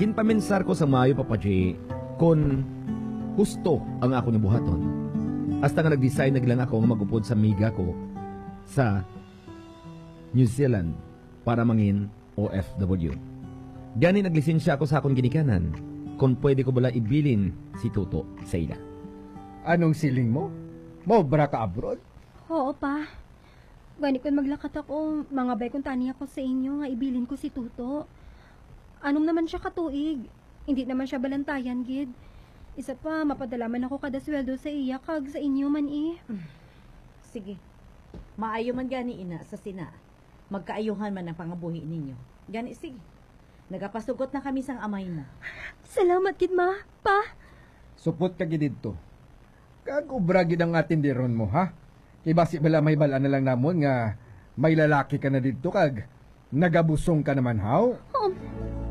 ginpamensar ko sa mayo papaji kon husto ang ako ni buhaton. Hasta nga nag-decide naglang ako nga magupod sa miga ko sa New Zealand para mangin OFW. Gani naglisensya ako sa akong ginikanan kung pwede ko bala ibilin si Tuto sa ila. Anong siling mo? Mobra ka abroad? Oo pa. Gani ko maglakat ako, mga bay kung tani ako sa inyo nga ibilin ko si Tuto. Anong naman siya katuig? Hindi naman siya balantayan, gid. Isa pa, mapadalaman ako kada sweldo sa iya, kag sa inyo man Sige. Maayo man gani ina sa sina. Magkaayuhan man ang pangabuhi ninyo. Gani sige. Nagapasugot na kami sang amay mo. Salamat, gid ma. Pa. Supot ka gidito. Kagubra gid ang atin diron mo, ha? Kay basi bala may bala na lang namon nga may lalaki ka na dito kag nagabusong ka naman, haw?